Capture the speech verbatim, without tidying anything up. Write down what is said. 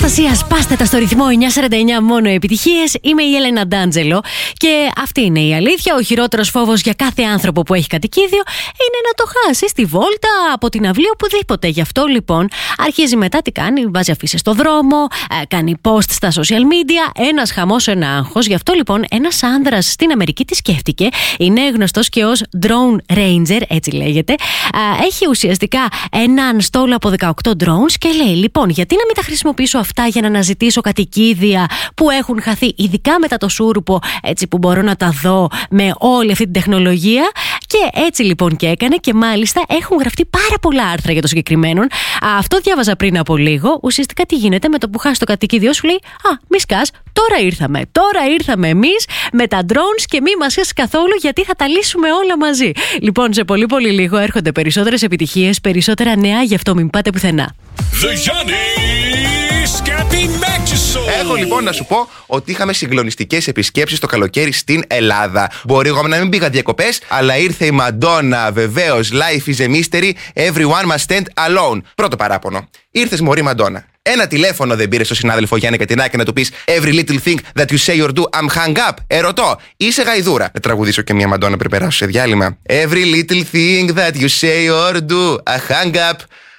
Αναστασία, σπάστε τα στο ρυθμό εννιακόσια σαράντα εννιά, μόνο επιτυχίες. Είμαι η Έλενα Ντάντζελο και αυτή είναι η αλήθεια. Ο χειρότερος φόβος για κάθε άνθρωπο που έχει κατοικίδιο είναι να το χάσει στη βόλτα από την αυλή οπουδήποτε. Γι' αυτό λοιπόν αρχίζει μετά τι κάνει, βάζει αφήσεις στο δρόμο, κάνει post στα social media, ένας χαμός, ένα άγχος. Γι' αυτό λοιπόν ένας άνδρας στην Αμερική τι σκέφτηκε, είναι γνωστός και ως Drone Ranger, έτσι λέγεται. Έχει ουσιαστικά έναν στόλο από δεκαοκτώ drones και λέει λοιπόν, γιατί να μην τα χρησιμοποιήσω αυτά για να αναζητήσω κατοικίδια που έχουν χαθεί, ειδικά μετά το σούρουπο, έτσι που μπορώ να τα δω με όλη αυτή την τεχνολογία. Και έτσι λοιπόν και έκανε, και μάλιστα έχουν γραφτεί πάρα πολλά άρθρα για το συγκεκριμένο. Αυτό διάβαζα πριν από λίγο. Ουσιαστικά τι γίνεται με το που χάσει το κατοικίδιό σου, λέει «Α, μη σκάς, τώρα ήρθαμε, τώρα ήρθαμε εμείς με τα drones και μη μας χάσεις καθόλου, γιατί θα τα λύσουμε όλα μαζί». Λοιπόν, σε πολύ πολύ λίγο έρχονται περισσότερες επιτυχίες, περισσότερα νέα, γι' αυτό μην πάτε πουθενά. Έχω λοιπόν να σου πω ότι είχαμε συγκλονιστικές επισκέψεις το καλοκαίρι στην Ελλάδα. Μπορεί εγώ να μην πήγα διακοπές, αλλά ήρθε η Μαντόνα, βεβαίως. Life is a mystery, everyone must stand alone. Πρώτο παράπονο. Ήρθες μωρή Μαντόνα. Ένα τηλέφωνο δεν πήρε στον συνάδελφο Γιάννη Κατινάκη να του πεις Every little thing that you say or do, I'm hung up. Ερωτώ, είσαι γαϊδούρα? Να τραγουδήσω και μια Μαντόνα πριν περάσω σε διάλειμμα. Every little thing that you say or do, I hung up.